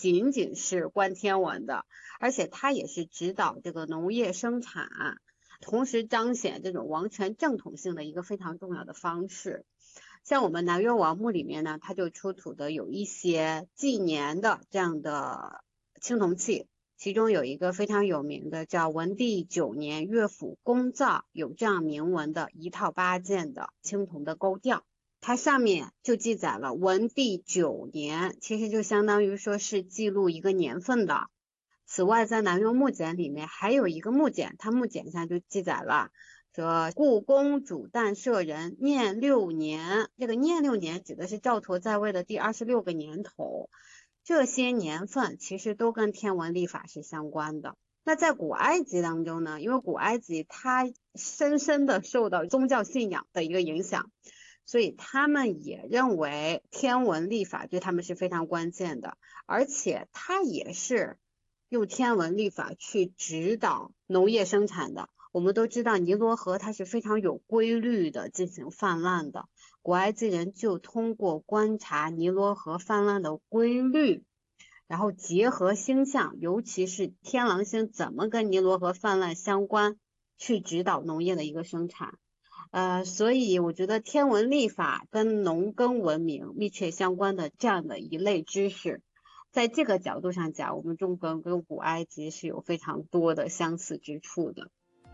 仅仅是观天文的，而且它也是指导这个农业生产，同时彰显这种王权正统性的一个非常重要的方式。像我们南岳王墓里面呢，它就出土的有一些纪年的这样的青铜器，其中有一个非常有名的叫文帝9年乐府公造，有这样铭文的1套8件的青铜的钩吊，它上面就记载了文帝9年，其实就相当于说是记录一个年份的。此外，在南岳木简里面还有一个木简，它木简上就记载了说故宫主诞社人念6年，这个念6年指的是赵佗在位的第26个年头，这些年份其实都跟天文历法是相关的。那在古埃及当中呢，因为古埃及它深深的受到宗教信仰的一个影响，所以他们也认为天文历法对他们是非常关键的，而且它也是用天文历法去指导农业生产的。我们都知道尼罗河它是非常有规律的进行泛滥的，古埃及人就通过观察尼罗河泛滥的规律，然后结合星象，尤其是天狼星怎么跟尼罗河泛滥相关，去指导农业的一个生产。所以我觉得天文历法跟农耕文明密切相关的这样的一类知识，在这个角度上讲，我们中国跟古埃及是有非常多的相似之处的。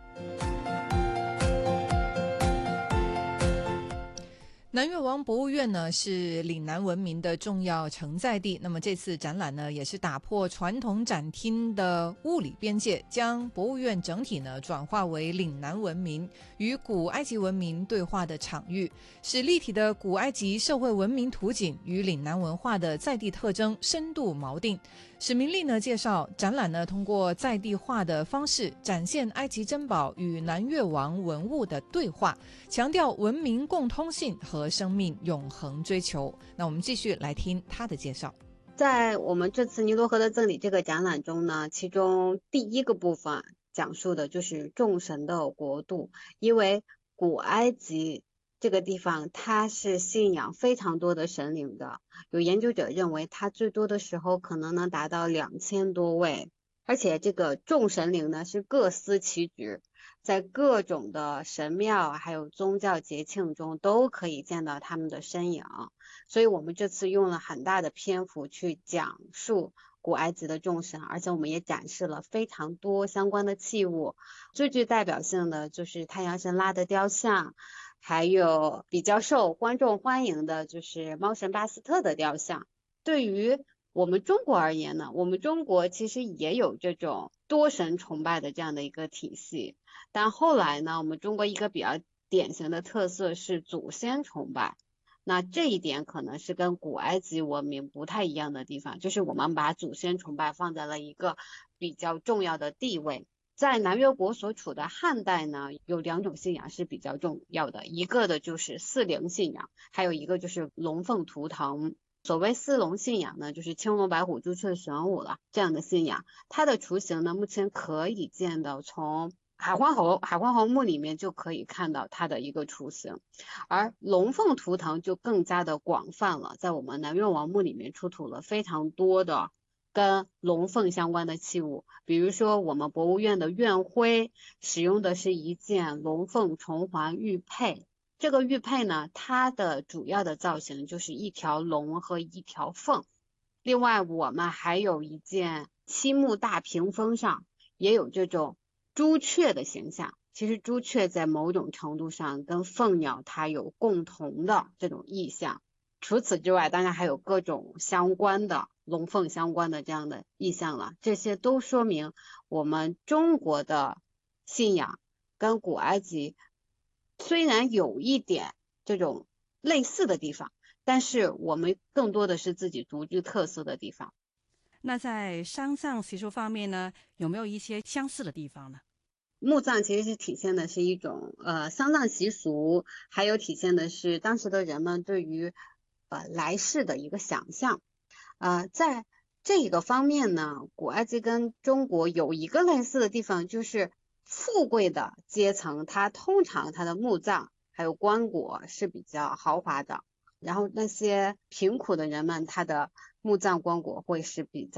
南越王博物院呢是岭南文明的重要承载地，那么这次展览呢也是打破传统展厅的物理边界，将博物院整体呢转化为岭南文明与古埃及文明对话的场域，使立体的古埃及社会文明图景与岭南文化的在地特征深度锚定。史明利呢介绍，展览呢通过在地化的方式展现埃及珍宝与南越王文物的对话，强调文明共通性和生命永恒追求。那我们继续来听他的介绍。 在我们这次尼罗河的赠礼这个展览中呢，其中第一个部分讲述的就是众神的国度，因为古埃及这个地方它是信仰非常多的神灵的，有研究者认为它最多的时候可能能达到2000多位，而且这个众神灵呢是各司其职，在各种的神庙还有宗教节庆中都可以见到他们的身影，所以我们这次用了很大的篇幅去讲述古埃及的众神，而且我们也展示了非常多相关的器物，最具代表性的就是太阳神拉的雕像，还有比较受观众欢迎的就是猫神巴斯特的雕像。对于我们中国而言呢，我们中国其实也有这种多神崇拜的这样的一个体系，但后来呢，我们中国一个比较典型的特色是祖先崇拜，那这一点可能是跟古埃及文明不太一样的地方，就是我们把祖先崇拜放在了一个比较重要的地位。在南越国所处的汉代呢，有2种信仰是比较重要的，一个的就是祀灵信仰，还有一个就是龙凤图腾。所谓祀龙信仰呢，就是青龙白虎朱雀玄武了这样的信仰，它的雏形呢，目前可以见到从海昏侯墓里面就可以看到它的一个雏形，而龙凤图腾就更加的广泛了，在我们南越王墓里面出土了非常多的跟龙凤相关的器物，比如说我们博物院的院徽使用的是一件龙凤重环玉佩，这个玉佩呢，它的主要的造型就是一条龙和一条凤。另外我们还有一件漆木大屏风上也有这种朱雀的形象，其实朱雀在某种程度上跟凤鸟它有共同的这种意象。除此之外，当然还有各种相关的龙凤相关的这样的意象了，这些都说明我们中国的信仰跟古埃及虽然有一点这种类似的地方，但是我们更多的是自己独具特色的地方。 那在丧葬习俗方面呢，有没有一些相似的地方呢？ 墓葬其实是体现的是一种丧葬习俗，还有体现的是当时的人们对于来世的一个想象。在这个方面呢，古埃及跟中国有一个类似的地方，就是富贵的阶层，它通常它的墓葬还有棺椁是比较豪华的，然后那些贫苦的人们，他的墓葬棺椁会是比较